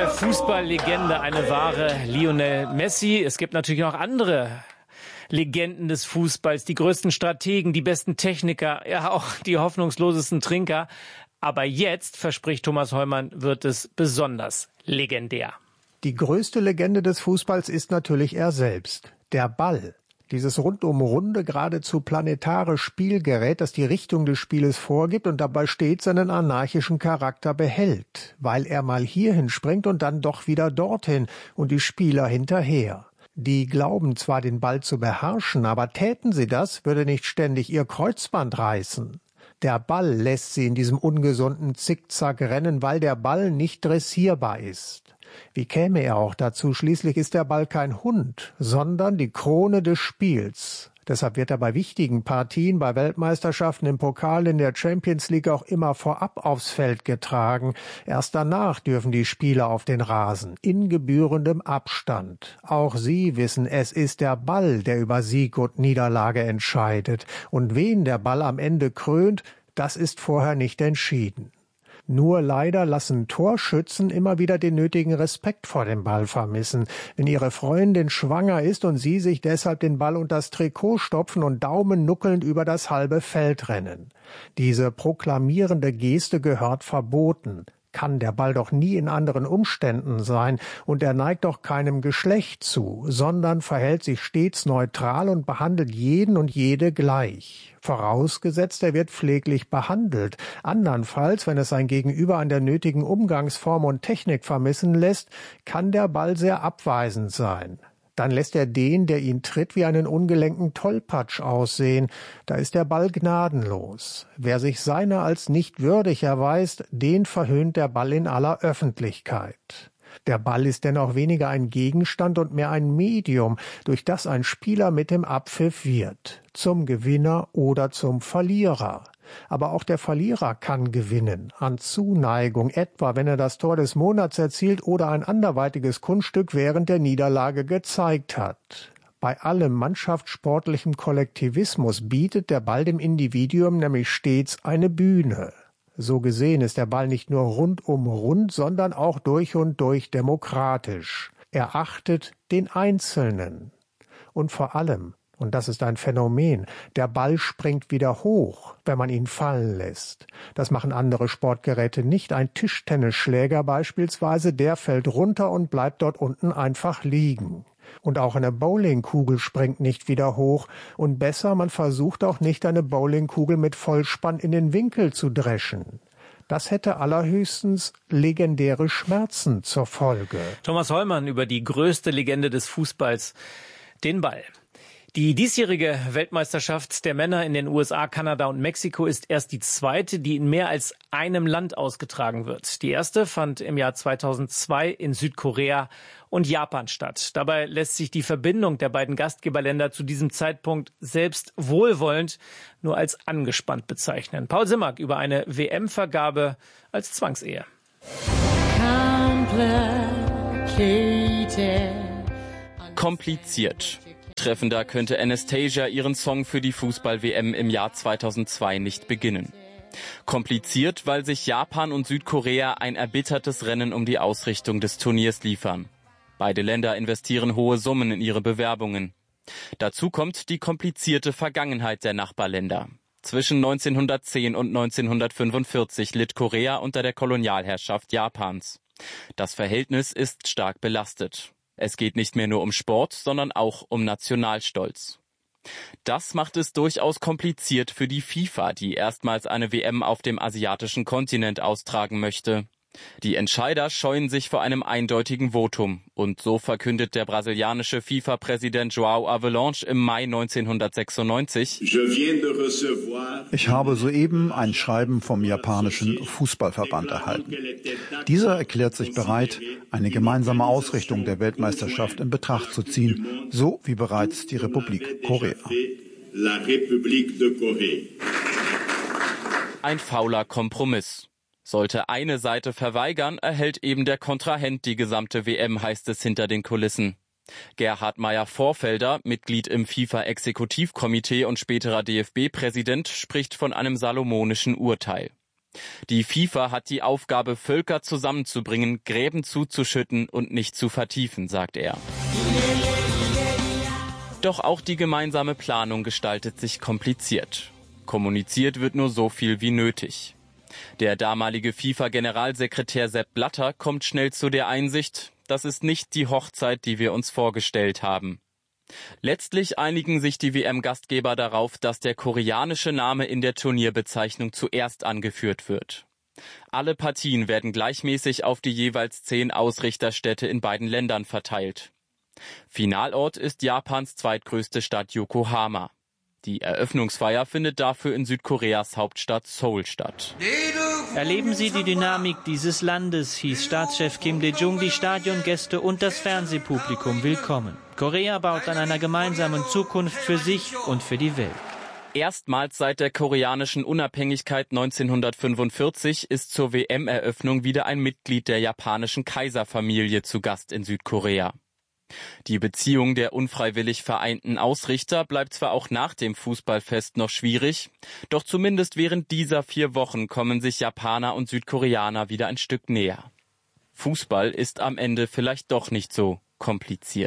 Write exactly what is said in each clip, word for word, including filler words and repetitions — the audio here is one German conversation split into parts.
eine Fußballlegende, eine wahre Lionel Messi. Es gibt natürlich noch andere Legenden des Fußballs, die größten Strategen, die besten Techniker, ja auch die hoffnungslosesten Trinker. Aber jetzt, verspricht Thomas Hollmann, wird es besonders legendär. Die größte Legende des Fußballs ist natürlich er selbst, der Ball. Dieses rundum runde, geradezu planetare Spielgerät, das die Richtung des Spieles vorgibt und dabei stets seinen anarchischen Charakter behält, weil er mal hierhin springt und dann doch wieder dorthin und die Spieler hinterher. Die glauben zwar, den Ball zu beherrschen, aber täten sie das, würde nicht ständig ihr Kreuzband reißen. Der Ball lässt sie in diesem ungesunden Zickzack rennen, weil der Ball nicht dressierbar ist. Wie käme er auch dazu? Schließlich ist der Ball kein Hund, sondern die Krone des Spiels. Deshalb wird er bei wichtigen Partien, bei Weltmeisterschaften, im Pokal, in der Champions League auch immer vorab aufs Feld getragen. Erst danach dürfen die Spieler auf den Rasen, in gebührendem Abstand. Auch sie wissen, es ist der Ball, der über Sieg und Niederlage entscheidet. Und wen der Ball am Ende krönt, das ist vorher nicht entschieden. Nur leider lassen Torschützen immer wieder den nötigen Respekt vor dem Ball vermissen. Wenn ihre Freundin schwanger ist und sie sich deshalb den Ball unter das Trikot stopfen und daumennuckelnd über das halbe Feld rennen. Diese proklamierende Geste gehört verboten. Kann der Ball doch nie in anderen Umständen sein, und er neigt doch keinem Geschlecht zu, sondern verhält sich stets neutral und behandelt jeden und jede gleich. Vorausgesetzt, er wird pfleglich behandelt. Andernfalls, wenn es sein Gegenüber an der nötigen Umgangsform und Technik vermissen lässt, kann der Ball sehr abweisend sein. Dann lässt er den, der ihn tritt, wie einen ungelenken Tollpatsch aussehen. Da ist der Ball gnadenlos. Wer sich seiner als nicht würdig erweist, den verhöhnt der Ball in aller Öffentlichkeit. Der Ball ist dennoch weniger ein Gegenstand und mehr ein Medium, durch das ein Spieler mit dem Abpfiff wird. Zum Gewinner oder zum Verlierer. Aber auch der Verlierer kann gewinnen, an Zuneigung, etwa wenn er das Tor des Monats erzielt oder ein anderweitiges Kunststück während der Niederlage gezeigt hat. Bei allem mannschaftssportlichem Kollektivismus bietet der Ball dem Individuum nämlich stets eine Bühne. So gesehen ist der Ball nicht nur rundum rund, sondern auch durch und durch demokratisch. Er achtet den Einzelnen. Und vor allem, und das ist ein Phänomen, der Ball springt wieder hoch, wenn man ihn fallen lässt. Das machen andere Sportgeräte nicht. Ein Tischtennisschläger beispielsweise, der fällt runter und bleibt dort unten einfach liegen. Und auch eine Bowlingkugel springt nicht wieder hoch. Und besser, man versucht auch nicht, eine Bowlingkugel mit Vollspann in den Winkel zu dreschen. Das hätte allerhöchstens legendäre Schmerzen zur Folge. Thomas Hollmann über die größte Legende des Fußballs, den Ball. Die diesjährige Weltmeisterschaft der Männer in den U S A, Kanada und Mexiko ist erst die zweite, die in mehr als einem Land ausgetragen wird. Die erste fand im Jahr zweitausendzwei in Südkorea und Japan statt. Dabei lässt sich die Verbindung der beiden Gastgeberländer zu diesem Zeitpunkt selbst wohlwollend nur als angespannt bezeichnen. Paul Simmack über eine W M-Vergabe als Zwangsehe. Kompliziert. Treffender könnte Anastasia ihren Song für die Fußball-W M im Jahr zweitausendzwei nicht beginnen. Kompliziert, weil sich Japan und Südkorea ein erbittertes Rennen um die Ausrichtung des Turniers liefern. Beide Länder investieren hohe Summen in ihre Bewerbungen. Dazu kommt die komplizierte Vergangenheit der Nachbarländer. Zwischen neunzehnhundertzehn und neunzehnhundertfünfundvierzig litt Korea unter der Kolonialherrschaft Japans. Das Verhältnis ist stark belastet. Es geht nicht mehr nur um Sport, sondern auch um Nationalstolz. Das macht es durchaus kompliziert für die FIFA, die erstmals eine W M auf dem asiatischen Kontinent austragen möchte. Die Entscheider scheuen sich vor einem eindeutigen Votum. Und so verkündet der brasilianische FIFA-Präsident João Havelange im Mai neunzehnhundertsechsundneunzig: Ich habe soeben ein Schreiben vom japanischen Fußballverband erhalten. Dieser erklärt sich bereit, eine gemeinsame Ausrichtung der Weltmeisterschaft in Betracht zu ziehen, so wie bereits die Republik Korea. Ein fauler Kompromiss. Sollte eine Seite verweigern, erhält eben der Kontrahent die gesamte W M, heißt es hinter den Kulissen. Gerhard Meyer-Vorfelder, Mitglied im FIFA-Exekutivkomitee und späterer D F B-Präsident, spricht von einem salomonischen Urteil. Die FIFA hat die Aufgabe, Völker zusammenzubringen, Gräben zuzuschütten und nicht zu vertiefen, sagt er. Doch auch die gemeinsame Planung gestaltet sich kompliziert. Kommuniziert wird nur so viel wie nötig. Der damalige FIFA-Generalsekretär Sepp Blatter kommt schnell zu der Einsicht, das ist nicht die Hochzeit, die wir uns vorgestellt haben. Letztlich einigen sich die W M-Gastgeber darauf, dass der koreanische Name in der Turnierbezeichnung zuerst angeführt wird. Alle Partien werden gleichmäßig auf die jeweils zehn Ausrichterstädte in beiden Ländern verteilt. Finalort ist Japans zweitgrößte Stadt Yokohama. Die Eröffnungsfeier findet dafür in Südkoreas Hauptstadt Seoul statt. Erleben Sie die Dynamik dieses Landes, hieß Staatschef Kim Dae-jung die Stadiongäste und das Fernsehpublikum willkommen. Korea baut an einer gemeinsamen Zukunft für sich und für die Welt. Erstmals seit der koreanischen Unabhängigkeit neunzehnhundertfünfundvierzig ist zur W M-Eröffnung wieder ein Mitglied der japanischen Kaiserfamilie zu Gast in Südkorea. Die Beziehung der unfreiwillig vereinten Ausrichter bleibt zwar auch nach dem Fußballfest noch schwierig, doch zumindest während dieser vier Wochen kommen sich Japaner und Südkoreaner wieder ein Stück näher. Fußball ist am Ende vielleicht doch nicht so kompliziert.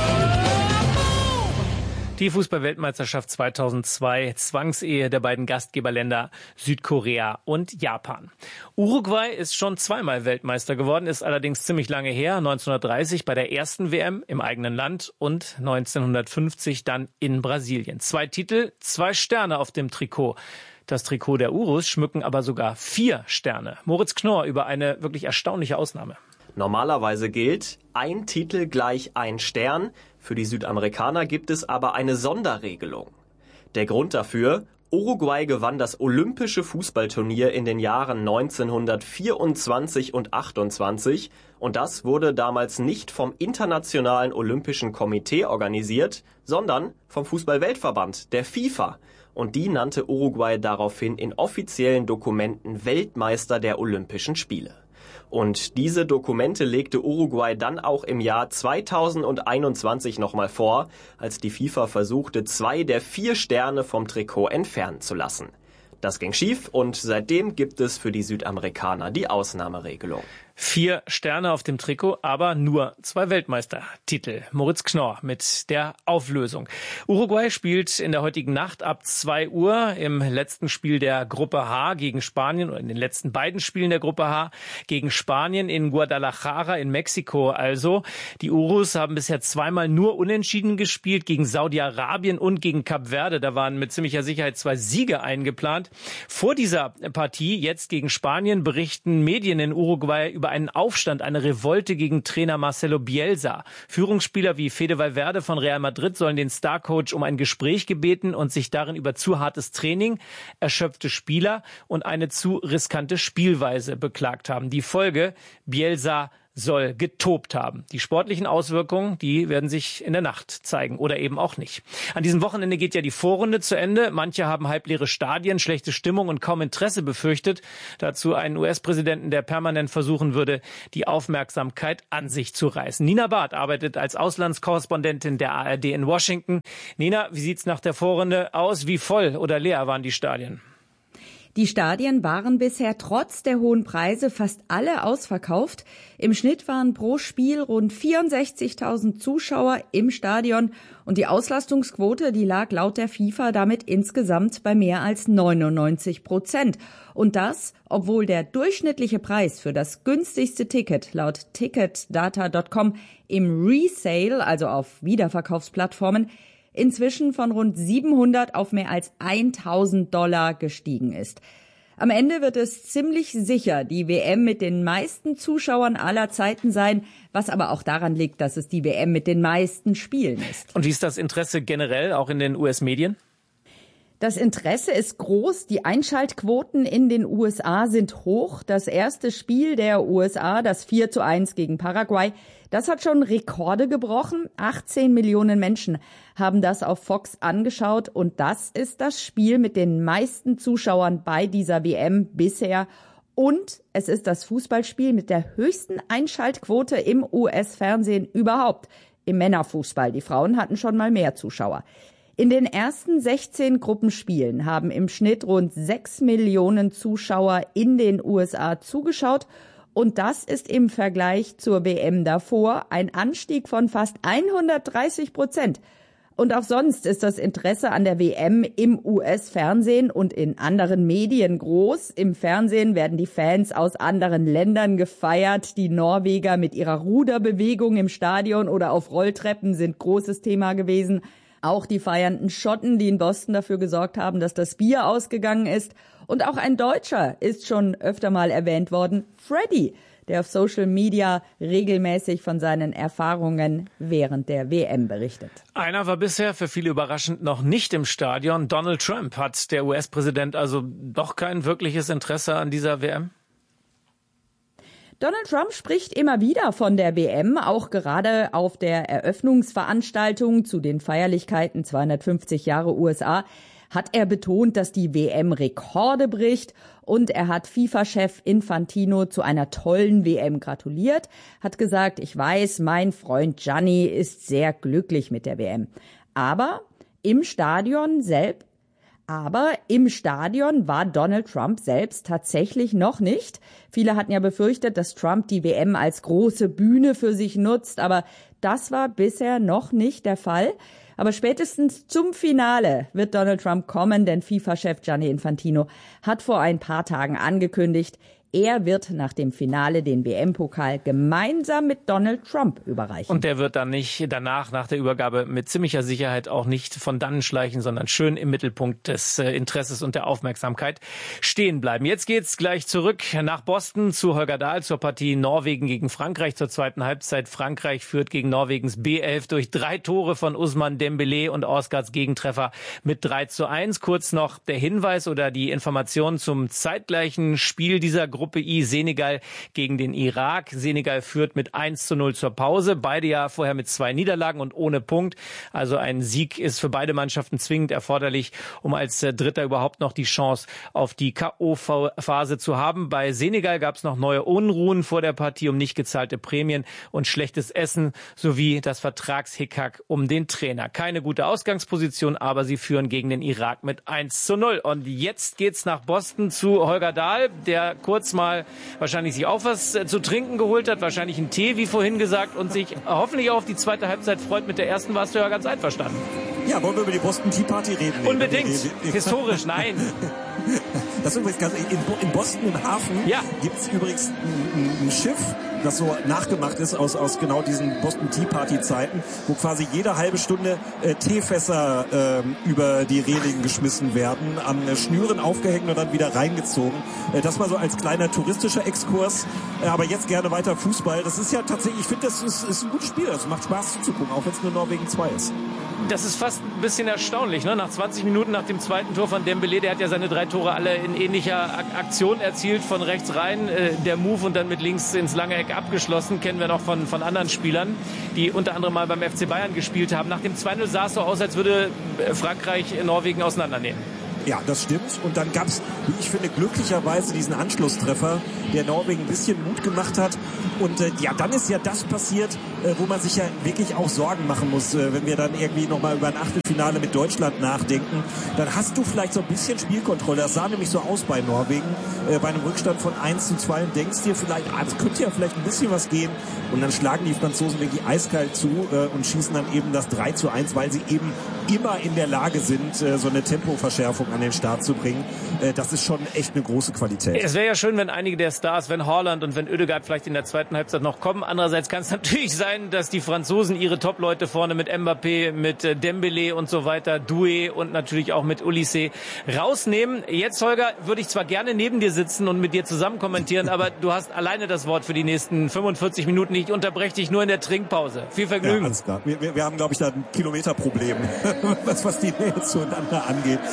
Die Fußball-Weltmeisterschaft zweitausendzwei, Zwangsehe der beiden Gastgeberländer Südkorea und Japan. Uruguay ist schon zweimal Weltmeister geworden, ist allerdings ziemlich lange her, neunzehnhundertdreißig bei der ersten W M im eigenen Land und neunzehnhundertfünfzig dann in Brasilien. Zwei Titel, zwei Sterne auf dem Trikot. Das Trikot der Urus schmücken aber sogar vier Sterne. Moritz Knorr über eine wirklich erstaunliche Ausnahme. Normalerweise gilt, ein Titel gleich ein Stern. Für die Südamerikaner gibt es aber eine Sonderregelung. Der Grund dafür: Uruguay gewann das olympische Fußballturnier in den Jahren neunzehnhundertvierundzwanzig und achtundzwanzig und das wurde damals nicht vom Internationalen Olympischen Komitee organisiert, sondern vom Fußball-Weltverband, der FIFA. Und die nannte Uruguay daraufhin in offiziellen Dokumenten Weltmeister der Olympischen Spiele. Und diese Dokumente legte Uruguay dann auch im Jahr zweitausendeinundzwanzig nochmal vor, als die FIFA versuchte, zwei der vier Sterne vom Trikot entfernen zu lassen. Das ging schief und seitdem gibt es für die Südamerikaner die Ausnahmeregelung. Vier Sterne auf dem Trikot, aber nur zwei Weltmeistertitel. Moritz Knorr mit der Auflösung. Uruguay spielt in der heutigen Nacht ab zwei Uhr im letzten Spiel der Gruppe H gegen Spanien, oder in den letzten beiden Spielen der Gruppe H gegen Spanien in Guadalajara in Mexiko. Also die Urus haben bisher zweimal nur unentschieden gespielt, gegen Saudi-Arabien und gegen Kap Verde. Da waren mit ziemlicher Sicherheit zwei Siege eingeplant. Vor dieser Partie, jetzt gegen Spanien, berichten Medien in Uruguay über einen Aufstand, eine Revolte gegen Trainer Marcelo Bielsa. Führungsspieler wie Fede Valverde von Real Madrid sollen den Starcoach um ein Gespräch gebeten und sich darin über zu hartes Training, erschöpfte Spieler und eine zu riskante Spielweise beklagt haben. Die Folge: Bielsa soll getobt haben. Die sportlichen Auswirkungen, die werden sich in der Nacht zeigen oder eben auch nicht. An diesem Wochenende geht ja die Vorrunde zu Ende. Manche haben halbleere Stadien, schlechte Stimmung und kaum Interesse befürchtet. Dazu einen U S-Präsidenten, der permanent versuchen würde, die Aufmerksamkeit an sich zu reißen. Nina Barth arbeitet als Auslandskorrespondentin der A R D in Washington. Nina, wie sieht's nach der Vorrunde aus? Wie voll oder leer waren die Stadien? Die Stadien waren bisher trotz der hohen Preise fast alle ausverkauft. Im Schnitt waren pro Spiel rund vierundsechzigtausend Zuschauer im Stadion und die Auslastungsquote, die lag laut der FIFA damit insgesamt bei mehr als neunundneunzig Prozent. Und das, obwohl der durchschnittliche Preis für das günstigste Ticket laut Ticketdata Punkt com im Resale, also auf Wiederverkaufsplattformen, inzwischen von rund siebenhundert auf mehr als tausend Dollar gestiegen ist. Am Ende wird es ziemlich sicher die W M mit den meisten Zuschauern aller Zeiten sein, was aber auch daran liegt, dass es die W M mit den meisten Spielen ist. Und wie ist das Interesse generell auch in den U S-Medien? Das Interesse ist groß, die Einschaltquoten in den U S A sind hoch. Das erste Spiel der U S A, das vier zu eins gegen Paraguay, das hat schon Rekorde gebrochen. achtzehn Millionen Menschen haben das auf Fox angeschaut und das ist das Spiel mit den meisten Zuschauern bei dieser W M bisher. Und es ist das Fußballspiel mit der höchsten Einschaltquote im U S-Fernsehen überhaupt, im Männerfußball. Die Frauen hatten schon mal mehr Zuschauer. In den ersten sechzehn Gruppenspielen haben im Schnitt rund sechs Millionen Zuschauer in den U S A zugeschaut. Und das ist im Vergleich zur W M davor ein Anstieg von fast hundertdreißig Prozent. Und auch sonst ist das Interesse an der W M im U S-Fernsehen und in anderen Medien groß. Im Fernsehen werden die Fans aus anderen Ländern gefeiert. Die Norweger mit ihrer Ruderbewegung im Stadion oder auf Rolltreppen sind großes Thema gewesen. Auch die feiernden Schotten, die in Boston dafür gesorgt haben, dass das Bier ausgegangen ist. Und auch ein Deutscher ist schon öfter mal erwähnt worden, Freddy, der auf Social Media regelmäßig von seinen Erfahrungen während der W M berichtet. Einer war bisher für viele überraschend noch nicht im Stadion. Donald Trump. Hat der U S-Präsident also doch kein wirkliches Interesse an dieser W M? Donald Trump spricht immer wieder von der W M, auch gerade auf der Eröffnungsveranstaltung zu den Feierlichkeiten zweihundertfünfzig Jahre U S A hat er betont, dass die W M Rekorde bricht, und er hat FIFA-Chef Infantino zu einer tollen W M gratuliert, hat gesagt, ich weiß, mein Freund Gianni ist sehr glücklich mit der W M. Aber im Stadion selbst Aber im Stadion war Donald Trump selbst tatsächlich noch nicht. Viele hatten ja befürchtet, dass Trump die W M als große Bühne für sich nutzt, aber das war bisher noch nicht der Fall. Aber spätestens zum Finale wird Donald Trump kommen, denn FIFA-Chef Gianni Infantino hat vor ein paar Tagen angekündigt, er wird nach dem Finale den W M-Pokal gemeinsam mit Donald Trump überreichen. Und der wird dann nicht danach, nach der Übergabe, mit ziemlicher Sicherheit auch nicht von dannen schleichen, sondern schön im Mittelpunkt des äh, Interesses und der Aufmerksamkeit stehen bleiben. Jetzt geht's gleich zurück nach Boston zu Holger Dahl zur Partie Norwegen gegen Frankreich zur zweiten Halbzeit. Frankreich führt gegen Norwegens B elf durch drei Tore von Ousmane Dembélé und Oscards Gegentreffer mit drei zu eins. Kurz noch der Hinweis oder die Information zum zeitgleichen Spiel dieser Gruppe. Gruppe I, Senegal gegen den Irak. Senegal führt mit eins zu null zur Pause. Beide ja vorher mit zwei Niederlagen und ohne Punkt. Also ein Sieg ist für beide Mannschaften zwingend erforderlich, um als Dritter überhaupt noch die Chance auf die K O-Phase zu haben. Bei Senegal gab es noch neue Unruhen vor der Partie um nicht gezahlte Prämien und schlechtes Essen sowie das Vertragshickhack um den Trainer. Keine gute Ausgangsposition, aber sie führen gegen den Irak mit eins zu null. Und jetzt geht's nach Boston zu Holger Dahl, der kurz mal wahrscheinlich sich auch was zu trinken geholt hat, wahrscheinlich einen Tee, wie vorhin gesagt, und sich hoffentlich auch auf die zweite Halbzeit freut. Mit der ersten warst du ja ganz einverstanden. Ja, wollen wir über die Boston Tea Party reden? Unbedingt. Historisch, nein. Das ist übrigens ganz, in, in Boston im Hafen ja. gibt es übrigens ein, ein Schiff, das so nachgemacht ist aus, aus genau diesen Boston Tea Party Zeiten, wo quasi jede halbe Stunde äh, Teefässer äh, über die Reling geschmissen werden, an äh, Schnüren aufgehängt und dann wieder reingezogen. Äh, das mal so als kleiner touristischer Exkurs. Äh, aber jetzt gerne weiter Fußball. Das ist ja tatsächlich, ich finde, das ist, ist ein gutes Spiel. Das macht Spaß zuzugucken, auch wenn es nur Norwegen zwei ist. Das ist fast ein bisschen erstaunlich, ne? Nach zwanzig Minuten nach dem zweiten Tor von Dembélé, der hat ja seine drei Tore alle in ähnlicher Aktion erzielt, von rechts rein, äh, der Move und dann mit links ins lange Eck abgeschlossen, kennen wir noch von, von anderen Spielern, die unter anderem mal beim F C Bayern gespielt haben. Nach dem zwei null sah es so aus, als würde Frankreich Norwegen auseinandernehmen. Ja, das stimmt. Und dann gab's, wie ich finde, glücklicherweise diesen Anschlusstreffer, der Norwegen ein bisschen Mut gemacht hat. Und äh, ja, dann ist ja das passiert, äh, wo man sich ja wirklich auch Sorgen machen muss, äh, wenn wir dann irgendwie nochmal über ein Achtelfinale mit Deutschland nachdenken. Dann hast du vielleicht so ein bisschen Spielkontrolle. Das sah nämlich so aus bei Norwegen, äh, bei einem Rückstand von eins zu zwei, und denkst dir vielleicht, ah, das könnte ja vielleicht ein bisschen was gehen. Und dann schlagen die Franzosen wirklich eiskalt zu äh, und schießen dann eben das drei zu eins, weil sie eben immer in der Lage sind, äh, so eine Tempoverschärfung an den Start zu bringen. Äh, das ist schon echt eine große Qualität. Es wäre ja schön, wenn einige der Stars, wenn Haaland und wenn Ødegaard vielleicht in der zweiten Halbzeit noch kommen. Andererseits kann es natürlich sein, dass die Franzosen ihre Top-Leute vorne mit Mbappé, mit äh, Dembélé und so weiter, Doué und natürlich auch mit Olise rausnehmen. Jetzt, Holger, würde ich zwar gerne neben dir sitzen und mit dir zusammen kommentieren, aber du hast alleine das Wort für die nächsten fünfundvierzig Minuten. Ich unterbreche dich nur in der Trinkpause. Viel Vergnügen. Ja, alles klar. Wir, wir, wir haben, glaube ich, da ein Kilometerproblem, was, was die Nähe zueinander angeht. Aber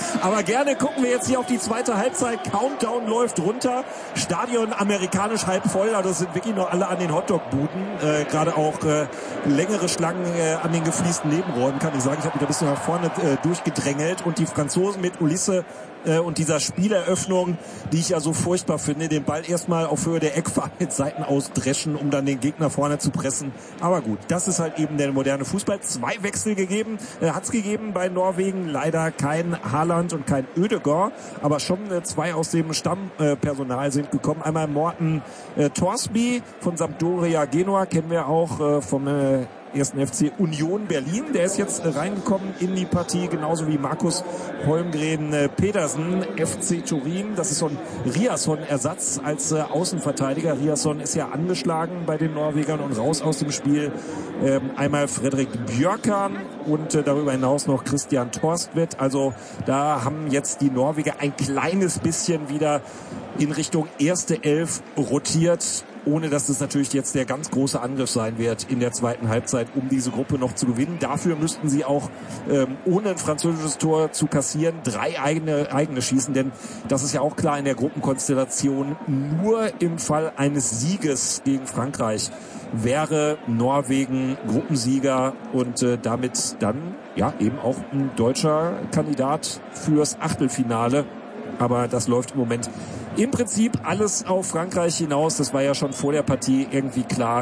gerne gucken wir jetzt hier auf die zweite Halbzeit. Countdown läuft runter. Stadion amerikanisch halb voll. Also es sind wirklich noch alle an den Hotdog-Buden. Äh, Gerade auch äh, längere Schlangen äh, an den gefliesten Nebenräumen, kann ich sagen. Ich habe mich da ein bisschen nach vorne äh, durchgedrängelt. Und die Franzosen mit Ulisse äh, und dieser Spieleröffnung, die ich ja so furchtbar finde, den Ball erstmal auf Höhe der Eckfahne mit Seiten ausdreschen, um dann den Gegner vorne zu pressen. Aber gut, das ist halt eben der moderne Fußball. Zwei Wechsel gegeben, äh, hat's gegeben bei Norwegen. Leider kein Haaland und kein Ødegaard, aber schon äh, zwei aus dem Stammpersonal äh, sind gekommen. Einmal Morten äh, Torsby von Sampdoria Genua, kennen wir auch äh, vom äh, ersten F C Union Berlin. Der ist jetzt äh, reingekommen in die Partie, genauso wie Markus Holmgren äh, Pedersen, F C Turin. Das ist so ein Riasson-Ersatz als äh, Außenverteidiger. Riasson ist ja angeschlagen bei den Norwegern und raus aus dem Spiel. Ähm, einmal Fredrik Bjørkan und äh, darüber hinaus noch Christian Torstvedt. Also da haben jetzt die Norweger ein kleines bisschen wieder in Richtung erste Elf rotiert, ohne dass es natürlich jetzt der ganz große Angriff sein wird in der zweiten Halbzeit, um diese Gruppe noch zu gewinnen. Dafür müssten sie auch, ähm, ohne ein französisches Tor zu kassieren, drei eigene, eigene schießen, denn das ist ja auch klar in der Gruppenkonstellation. Nur im Fall eines Sieges gegen Frankreich wäre Norwegen Gruppensieger und äh, damit dann ja eben auch ein deutscher Kandidat fürs Achtelfinale. Aber das läuft im Moment im Prinzip alles auf Frankreich hinaus. Das war ja schon vor der Partie irgendwie klar.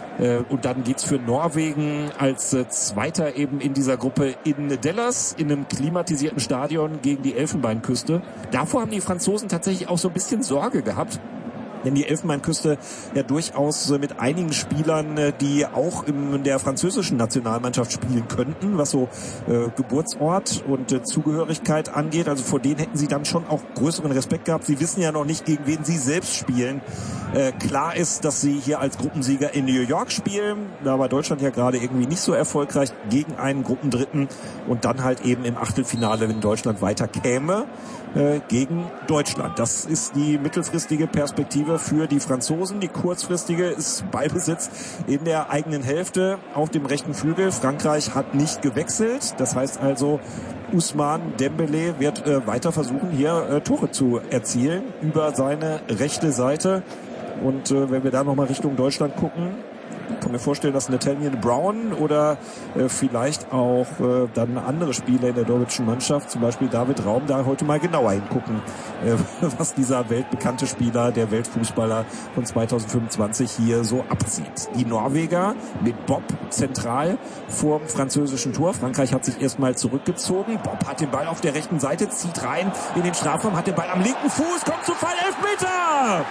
Und dann geht's für Norwegen als Zweiter eben in dieser Gruppe in Dallas, in einem klimatisierten Stadion gegen die Elfenbeinküste. Davor haben die Franzosen tatsächlich auch so ein bisschen Sorge gehabt. Denn die Elfenbeinküste ja durchaus mit einigen Spielern, die auch in der französischen Nationalmannschaft spielen könnten, was so äh, Geburtsort und äh, Zugehörigkeit angeht. Also vor denen hätten sie dann schon auch größeren Respekt gehabt. Sie wissen ja noch nicht, gegen wen sie selbst spielen. Äh, klar ist, dass sie hier als Gruppensieger in New York spielen. Da war Deutschland ja gerade irgendwie nicht so erfolgreich gegen einen Gruppendritten. Und dann halt eben im Achtelfinale, wenn Deutschland weiter käme, äh, gegen Deutschland. Das ist die mittelfristige Perspektive für die Franzosen. Die kurzfristige ist Ballbesitz in der eigenen Hälfte auf dem rechten Flügel. Frankreich hat nicht gewechselt. Das heißt also, Ousmane Dembélé wird äh, weiter versuchen, hier äh, Tore zu erzielen über seine rechte Seite. Und äh, wenn wir da nochmal Richtung Deutschland gucken, kann mir vorstellen, dass Nathaniel Brown oder äh, vielleicht auch äh, dann andere Spieler in der deutschen Mannschaft, zum Beispiel David Raum, da heute mal genauer hingucken, äh, was dieser weltbekannte Spieler, der Weltfußballer von zweitausendfünfundzwanzig hier so abzieht. Die Norweger mit Bob zentral vorm französischen Tor. Frankreich hat sich erstmal zurückgezogen. Bob hat den Ball auf der rechten Seite, zieht rein in den Strafraum, hat den Ball am linken Fuß, kommt zum Fall, Elfmeter!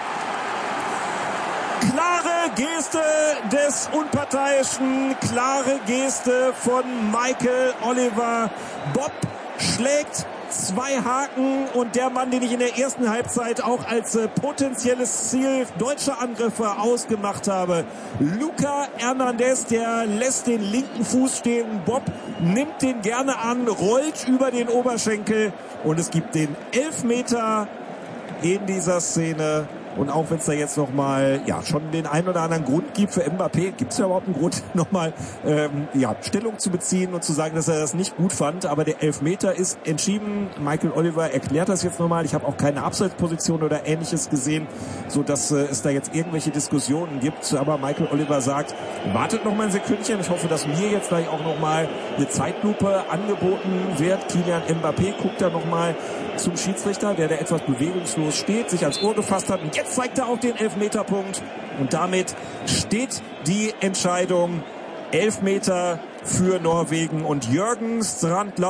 Klare Geste des Unparteiischen, klare Geste von Michael Oliver. Bob schlägt zwei Haken und der Mann, den ich in der ersten Halbzeit auch als äh, potenzielles Ziel deutscher Angriffe ausgemacht habe, Luca Hernandez, der lässt den linken Fuß stehen. Bob nimmt den gerne an, rollt über den Oberschenkel und es gibt den Elfmeter in dieser Szene. Und auch wenn es da jetzt nochmal ja, schon den einen oder anderen Grund gibt für Mbappé, gibt es ja überhaupt einen Grund, nochmal ähm, ja, Stellung zu beziehen und zu sagen, dass er das nicht gut fand. Aber der Elfmeter ist entschieden. Michael Oliver erklärt das jetzt nochmal. Ich habe auch keine Abseitsposition oder Ähnliches gesehen, so dass äh, es da jetzt irgendwelche Diskussionen gibt. Aber Michael Oliver sagt, wartet noch mal ein Sekündchen. Ich hoffe, dass mir jetzt gleich auch nochmal eine Zeitlupe angeboten wird. Kylian Mbappé guckt da nochmal zum Schiedsrichter, der da etwas bewegungslos steht, sich ans Ohr gefasst hat. Und jetzt zeigt er auf den Elfmeterpunkt. Und damit steht die Entscheidung Elfmeter für Norwegen. Und Jürgen Strandlau